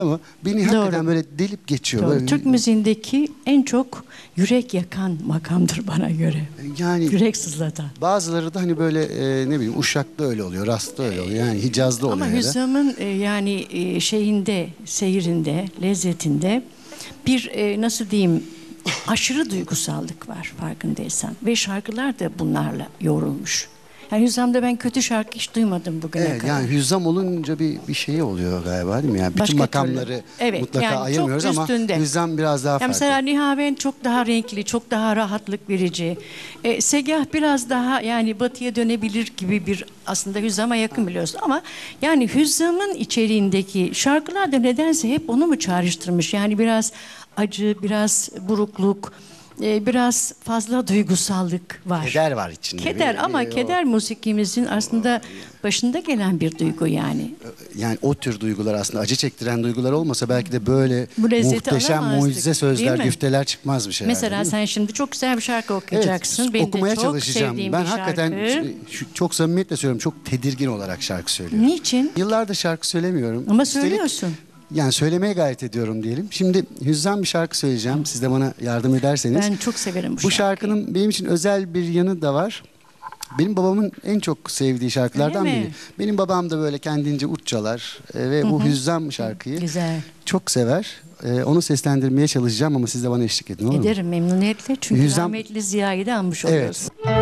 ama beni hakikaten böyle delip geçiyor. Doğru. Böyle, Türk müziğindeki en çok yürek yakan makamdır bana göre. yani Yürek sızlatan. bazıları da hani böyle ne bileyim Uşak'ta öyle oluyor, Ras'ta öyle oluyor. Yani Hicaz'da oluyor Ama ya da. Hüzzam'ın şeyinde, seyrinde, lezzetinde bir nasıl diyeyim aşırı duygusallık var farkındaysan. Ve şarkılar da bunlarla yoğrulmuş. Yani Hüzzam'da ben kötü şarkı hiç duymadım bugüne Evet, kadar. yani Hüzzam olunca bir şey oluyor galiba değil mi? Yani bütün Başka makamları türlü. Evet, mutlaka yani ayırmıyoruz çok ama üstünde. Hüzzam biraz daha Ya farklı. mesela Nihaven çok daha renkli, çok daha rahatlık verici. Segah biraz daha yani batıya dönebilir gibi bir aslında Hüzzam'a yakın biliyorsun ama yani Hüzzam'ın içeriğindeki şarkılar da nedense hep onu mu çağrıştırmış? Yani biraz acı, biraz burukluk, biraz fazla duygusallık var. Keder var içinde. Keder ama keder musikimizin aslında başında gelen bir duygu yani. Yani o tür duygular aslında acı çektiren duygular olmasa belki de böyle Bu lezzeti muhteşem alamazdık, mucize sözler, değil mi? güfteler çıkmazmış herhalde. Mesela değil mi? sen şimdi çok güzel bir şarkı okuyacaksın. Evet, Benim okumaya de çok çalışacağım. sevdiğim Ben bir hakikaten şarkı. çok samimiyetle söylüyorum, çok tedirgin olarak şarkı söylüyorum. Niçin? Yıllardır şarkı söylemiyorum. Ama Üstelik, söylüyorsun. yani söylemeye gayret ediyorum diyelim. Şimdi Hüzzam bir şarkı söyleyeceğim. Siz de bana yardım ederseniz. Ben çok severim bu Bu şarkıyı. şarkının benim için özel bir yanı da var. Benim babamın en çok sevdiği şarkılardan Öyle mi? biri. Benim babam da böyle kendince ut çalar ve bu Hüzzam şarkıyı Güzel. çok sever. Onu seslendirmeye çalışacağım ama siz de bana eşlik edin olur mu? Ederim memnuniyetle çünkü Hüzzam- rahmetli Ziya'yı da anmış Evet. oluyorsun.